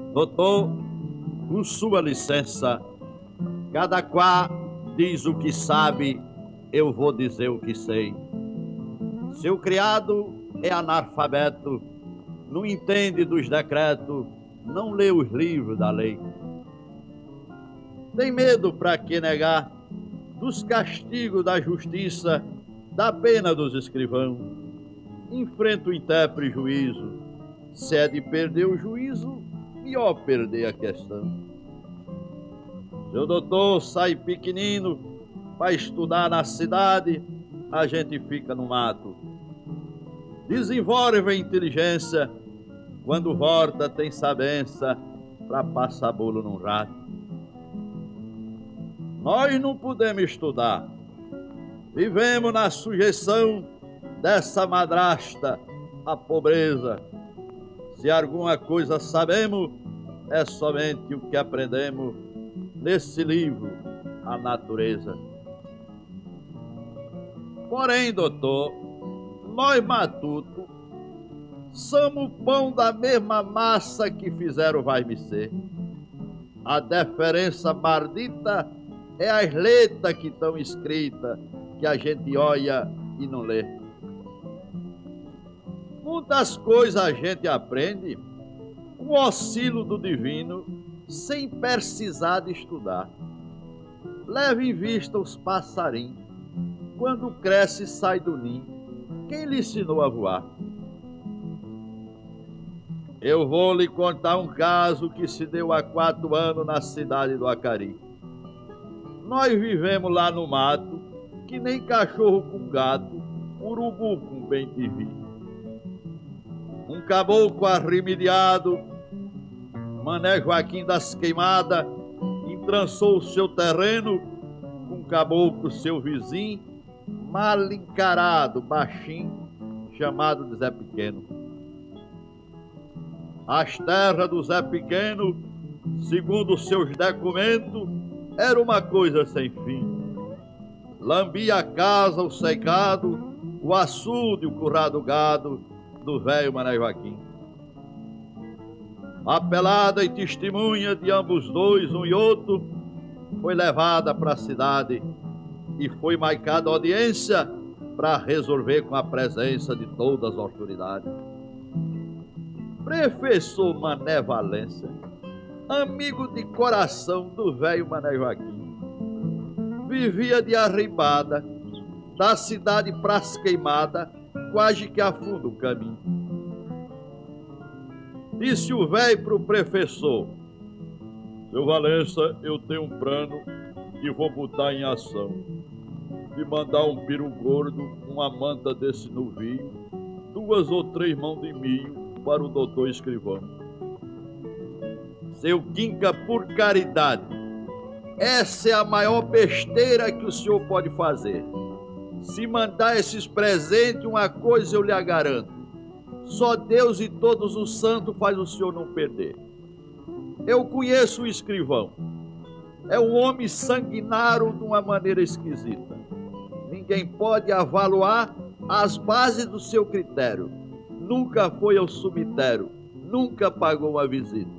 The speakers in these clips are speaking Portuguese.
Doutor, com sua licença, cada qual diz o que sabe, eu vou dizer o que sei. Seu criado é analfabeto, não entende dos decretos, não lê os livros da lei. Tem medo para que negar dos castigos da justiça, da pena dos escrivãos. Enfrenta o intérprete juízo. Se é de perder o juízo, pior perder a questão. Seu doutor sai pequenino para estudar na cidade, a gente fica no mato. Desenvolve a inteligência, quando volta tem sabença para passar bolo num rato. Nós não podemos estudar, vivemos na sujeição dessa madrasta, a pobreza. Se alguma coisa sabemos, é somente o que aprendemos nesse livro, a natureza. Porém, doutor, nós matuto somos pão da mesma massa que fizeram vai-me-ser. A diferença maldita é as letras que estão escritas, que a gente olha e não lê. Muitas coisas a gente aprende com o auxílio do divino, sem precisar de estudar. Leve em vista os passarinhos, quando cresce sai do ninho. Quem lhe ensinou a voar? Eu vou lhe contar um caso que se deu há 4 anos na cidade do Acari. Nós vivemos lá no mato, que nem cachorro com gato, urubu com bem te vi. Um caboclo arremediado, Mané Joaquim das Queimadas, entrançou o seu terreno com um caboclo seu vizinho, mal encarado, baixinho, chamado de Zé Pequeno. As terras do Zé Pequeno, segundo seus documentos, era uma coisa sem fim. Lambia a casa, o cercado, o açude, o currado do gado do velho Mané Joaquim. A pelada e testemunha de ambos dois, um e outro, foi levada para a cidade e foi marcada audiência para resolver com a presença de todas as autoridades. Professor Mané Valência, amigo de coração do velho Mané Joaquim, vivia de arribada, da cidade pras queimadas, quase que afunda o caminho. Disse o velho pro professor: seu Valença, eu tenho um plano que vou botar em ação. De mandar um peru gordo, uma manta desse novilho, 2 ou 3 mãos de milho para o doutor escrivão. Seu Quinca, por caridade, essa é a maior besteira que o senhor pode fazer. Se mandar esses presentes, uma coisa eu lhe garanto: só Deus e todos os santos faz o senhor não perder. Eu conheço o escrivão. É um homem sanguinário de uma maneira esquisita. Ninguém pode avaliar as bases do seu critério. Nunca foi ao cemitério, nunca pagou uma visita.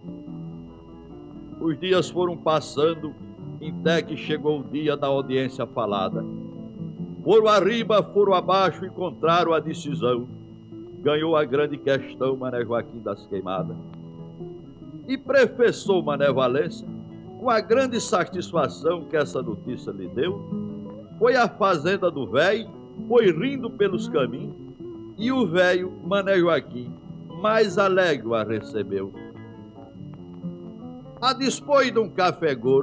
Os dias foram passando, até que chegou o dia da audiência falada. Foram arriba, foram abaixo, encontraram a decisão. Ganhou a grande questão Mané Joaquim das Queimadas. E professor Mané Valência, com a grande satisfação que essa notícia lhe deu, foi à fazenda do velho, foi rindo pelos caminhos, e o velho Mané Joaquim, mais alegre, a recebeu. A dispor de um café gordo,